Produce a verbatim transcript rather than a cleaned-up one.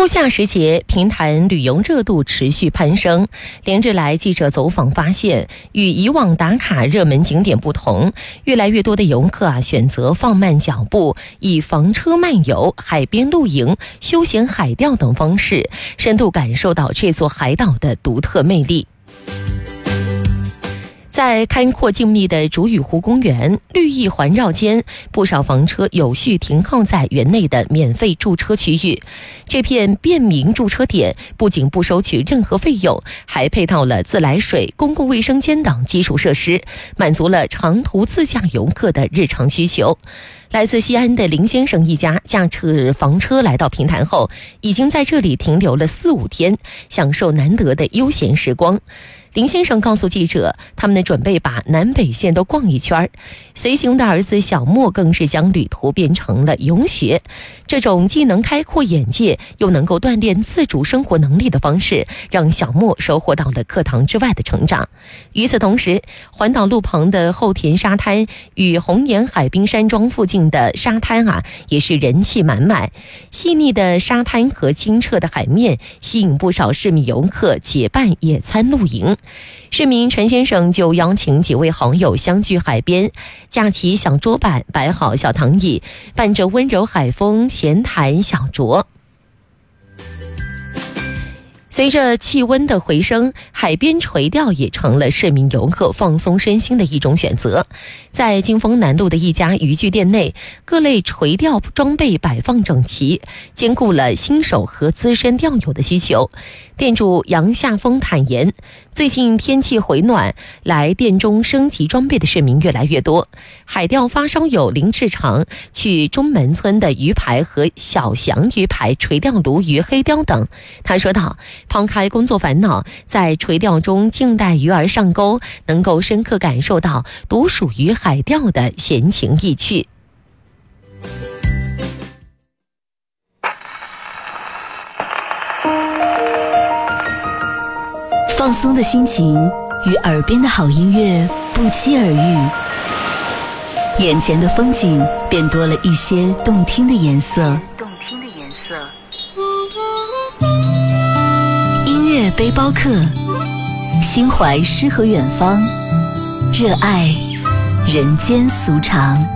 初夏时节，平潭旅游热度持续攀升。连日来，记者走访发现，与以往打卡热门景点不同，越来越多的游客啊选择放慢脚步，以房车漫游、海边露营、休闲海钓等方式，深度感受到这座海岛的独特魅力。在开阔静谧的竹屿湖公园，绿意环绕间，不少房车有序停靠在园内的免费驻车区域。这片便民驻车点不仅不收取任何费用，还配套了自来水、公共卫生间等基础设施，满足了长途自驾游客的日常需求。来自西安的林先生一家驾车房车来到平潭后，已经在这里停留了四五天，享受难得的悠闲时光。林先生告诉记者，他们准备把南北线都逛一圈，随行的儿子小莫更是将旅途变成了游学。这种既能开阔眼界，又能够锻炼自主生活能力的方式，让小莫收获到了课堂之外的成长。与此同时，环岛路旁的后田沙滩与红岩海滨山庄附近的沙滩啊，也是人气满满。细腻的沙滩和清澈的海面，吸引不少市民游客结伴野餐露营。市民陈先生就邀请几位好友相聚海边，架起小桌板，摆好小躺椅，伴着温柔海风闲谈小酌。随着气温的回升，海边垂钓也成了市民游客放松身心的一种选择。在金峰南路的一家渔具店内，各类垂钓装备摆放整齐，兼顾了新手和资深钓友的需求。店主杨夏峰坦言，最近天气回暖，来店中升级装备的市民越来越多。海钓发烧友林志长去中门村的鱼排和小翔鱼排垂钓鲈鱼、黑鲷等。他说道，抛开工作烦恼，在垂钓中静待鱼儿上钩，能够深刻感受到独属于海钓的闲情逸趣。 放松的心情与耳边的好音乐不期而遇，眼前的风景便多了一些动听的颜色。动听的颜色。音乐背包客，心怀诗和远方，热爱人间俗常。